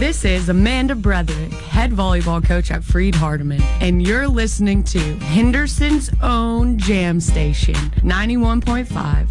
This is Amanda Broderick, head volleyball coach at Freed Hardeman, and you're listening to Henderson's own Jam Station, 91.5